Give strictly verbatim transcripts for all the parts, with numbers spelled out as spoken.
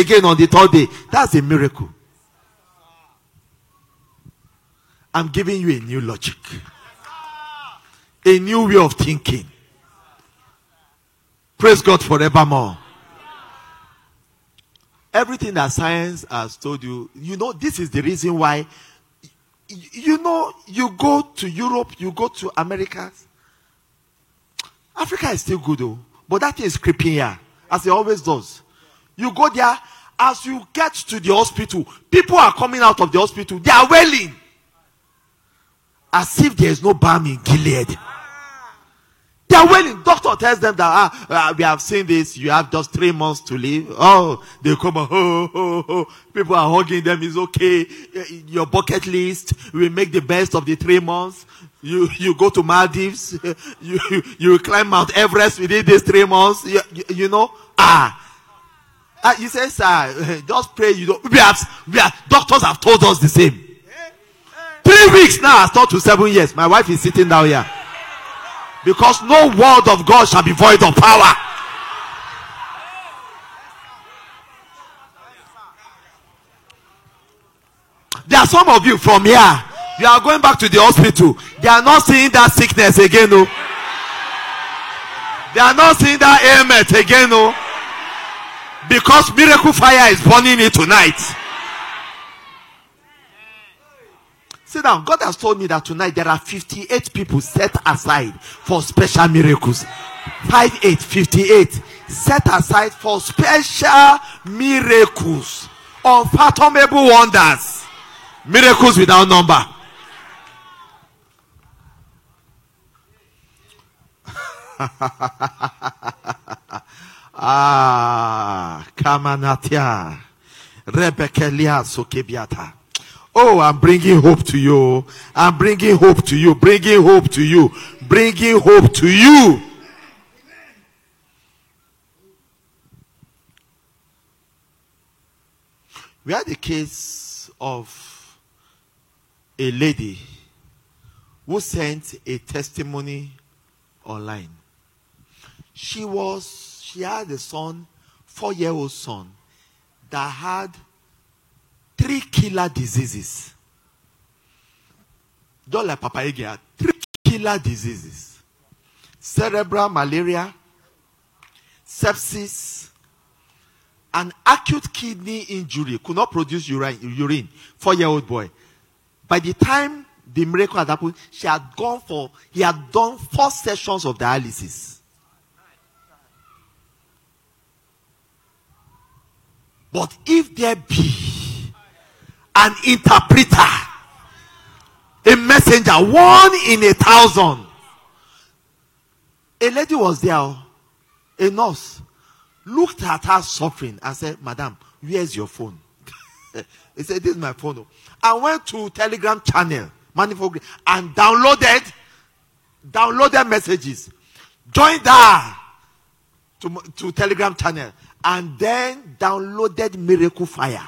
again on the third day. That's a miracle. I'm giving you a new logic, a new way of thinking. Praise God forevermore. Everything that science has told you, you know, this is the reason why, you know, you go to Europe, you go to America. Africa is still good though, but that is creeping here, as it always does. You go there, as you get to the hospital, people are coming out of the hospital, they are wailing, as if there is no balm in Gilead. They are wailing. Doctor tells them that ah, uh, we have seen this. You have just three months to live. Oh, they come. Oh, oh, oh. People are hugging them. It's okay. Your bucket list. We make the best of the three months. You you go to Maldives. You you, you climb Mount Everest within these three months. You, you, you know ah. Uh, he says, sir, just pray. You don't. We have we have doctors have told us the same. Three weeks now has turned to seven years. My wife is sitting down here. Because no word of God shall be void of power. There are some of you from here. You are going back to the hospital. They are not seeing that sickness again. No. They are not seeing that ailment again. No. Because miracle fire is burning it tonight. Sit down. God has told me that tonight there are fifty-eight people set aside for special miracles. five eight, fifty-eight. Set aside for special miracles. Unfathomable wonders. Miracles without number. ah, Kamanatia. Rebekelia Sokebiata. Oh, I'm bringing hope to you. I'm bringing hope to you. Bringing hope to you. Bringing hope to you. We had a case of a lady who sent a testimony online. She was, she had a son, four-year-old son, that had three killer diseases. Don't like Papa Ege. Three killer diseases. Cerebral malaria, sepsis, an acute kidney injury. Could not produce urine. urine. Four-year-old boy. By the time the miracle had happened, she had gone for, he had done four sessions of dialysis. But if there be an interpreter, a messenger, one in a thousand. A lady was there, a nurse, looked at her suffering and said, Madam, where's your phone? He said, this is my phone. I went to Telegram channel, Manifold, and downloaded, downloaded messages, joined her to, to Telegram channel, and then downloaded Miracle Fire.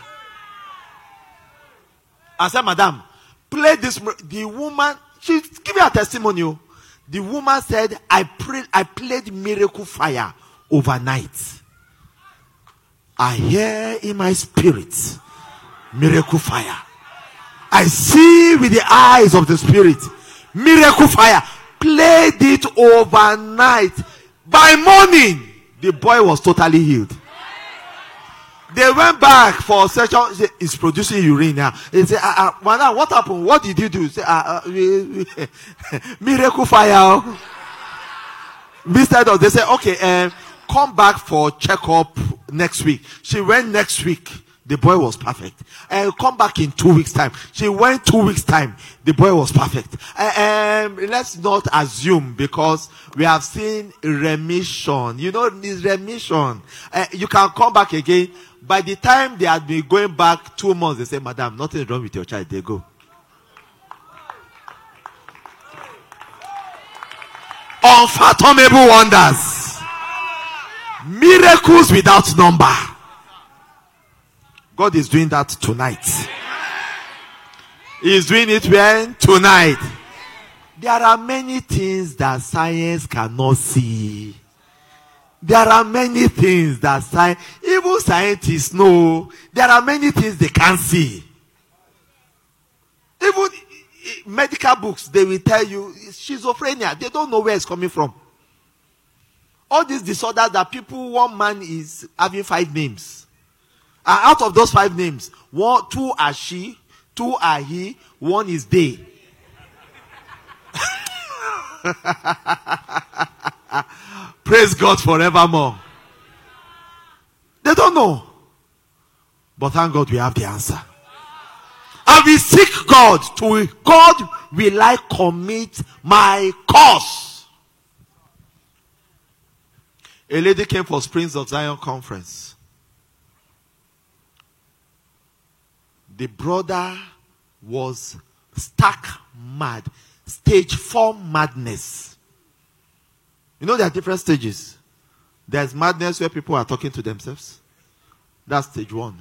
I said, Madam, play this. The woman, she gave me a testimony. The woman said, I prayed, I played Miracle Fire overnight. I hear in my spirit Miracle Fire. I see with the eyes of the spirit Miracle Fire. Played it overnight. By morning, the boy was totally healed. They went back for session. It's producing urine now. They say, uh, uh, Madam, what happened? What did you do? Say, uh, uh, we, we, Miracle Fire. Instead of, they say, okay, uh, come back for checkup next week. She went next week. The boy was perfect. And uh, come back in two weeks' time. She went two weeks' time. The boy was perfect. Uh, um, let's not assume, because we have seen remission. You know, this remission. Uh, you can come back again. By the time they had been going back two months, they say, Madam, nothing is wrong with your child. They go. Unfathomable wonders. Miracles without number. God is doing that tonight. He is doing it when? Tonight. There are many things that science cannot see. There are many things that science... Even scientists know there are many things they can't see. Even medical books, they will tell you schizophrenia. They don't know where it's coming from. All these disorders that people, one man is having five names. And out of those five names, one, two are she, two are he, one is they. Praise God forevermore. They don't know. But thank God we have the answer. And we seek God. To God will I commit my cause. A lady came for Springs of Zion conference. The brother was stark mad. Stage four madness. You know there are different stages. There's madness where people are talking to themselves. That's stage one.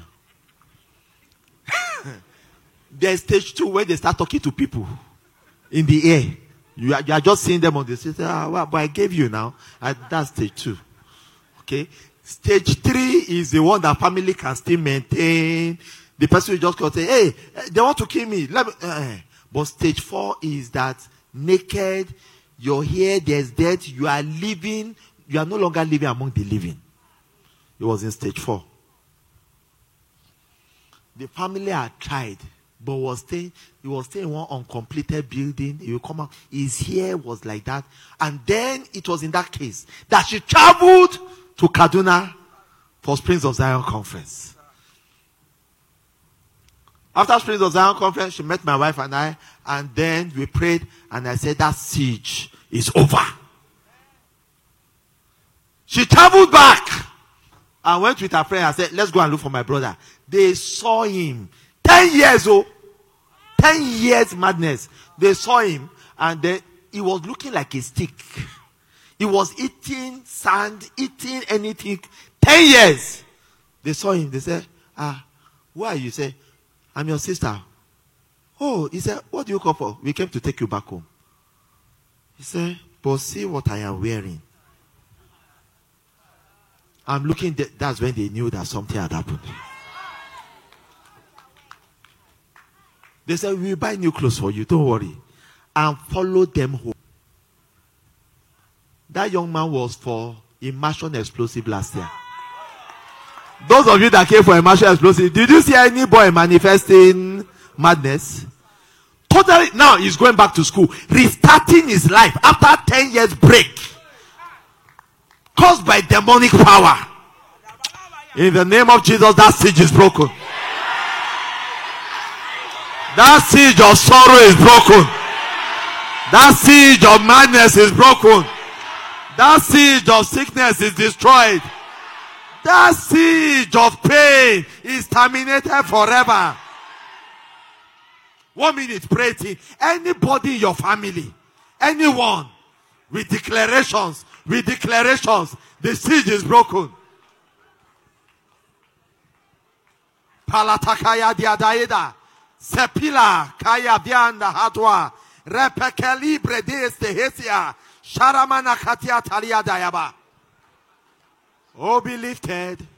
There's stage two where they start talking to people in the air. You are, you are just seeing them on the street. Ah, well, but I gave you now. And that's stage two. Okay. Stage three is the one that family can still maintain. The person will just go say, hey, they want to kill me. Let me. Uh, but stage four is that naked, you're here, there's death, you are living, you are no longer living among the living. It was in stage four. The family had tried, but was staying, he was staying in one uncompleted building. He will come out. His hair was like that. And then it was in that case that she traveled to Kaduna for Springs of Zion conference. After Springs of Zion conference, she met my wife and I, and then we prayed, and I said, that siege is over. She traveled back and went with her friend and said, let's go and look for my brother. They saw him. Ten years old. Ten years madness. They saw him, and then he was looking like a stick. He was eating sand, eating anything. Ten years. They saw him. They said, ah, who are you? Say, I'm your sister. Oh, he said, what do you come for? We came to take you back home. He said, but see what I am wearing. I'm looking, th- that's when they knew that something had happened. They said, we'll buy new clothes for you, don't worry. And follow them home. That young man was for immersion explosive last year. Those of you that came for immersion explosive, did you see any boy manifesting madness? Totally. Now he's going back to school, restarting his life after ten years break caused by demonic power. In the name of Jesus, that siege is broken. That siege of sorrow is broken. That siege of madness is broken. That siege of sickness is destroyed. That siege of pain is terminated forever. One minute, pray to anybody in your family, anyone, with declarations, with declarations, the siege is broken. Palatakaya diadaida, sepila kaya dianda hatwa, repekeli bredes tehesia, sharamana katia talia dayaba. Oh, be lifted.